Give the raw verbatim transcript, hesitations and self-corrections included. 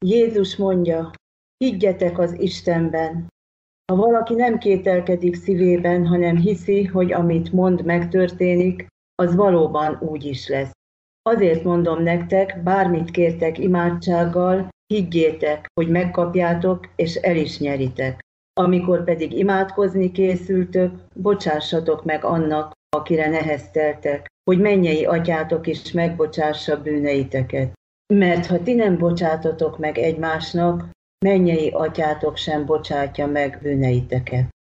Jézus mondja, higgyetek az Istenben. Ha valaki nem kételkedik szívében, hanem hiszi, hogy amit mond megtörténik, az valóban úgy is lesz. Azért mondom nektek, bármit kértek imádsággal, higgyétek, hogy megkapjátok, és el is nyeritek. Amikor pedig imádkozni készültök, bocsássatok meg annak, akire nehezteltek, hogy mennyei atyátok is megbocsássa bűneiteket. Mert ha ti nem bocsátotok meg egymásnak, mennyei atyátok sem bocsátja meg bűneiteket.